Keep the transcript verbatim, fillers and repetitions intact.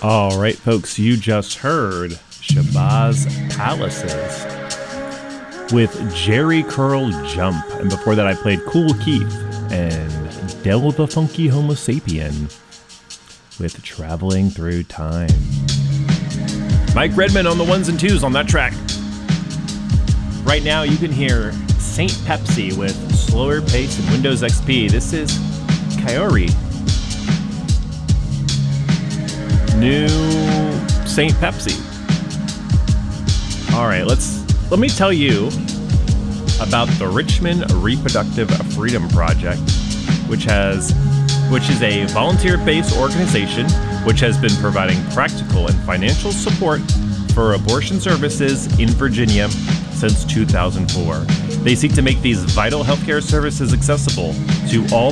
All right, folks, you just heard Shabazz Palaces with Jerry Curl Jump. And before that, I played Kool Keith and Del the Funky Homo Sapien with Traveling Through Time. Mike Redman on the ones and twos on that track. Right now, you can hear Saint Pepsi with Slower Pace and Windows X P. This is Kaori. New Saint Pepsi. All right, let's let me tell you about the Richmond Reproductive Freedom Project, which has which is a volunteer-based organization which has been providing practical and financial support for abortion services in Virginia since two thousand four. They seek to make these vital healthcare services accessible to all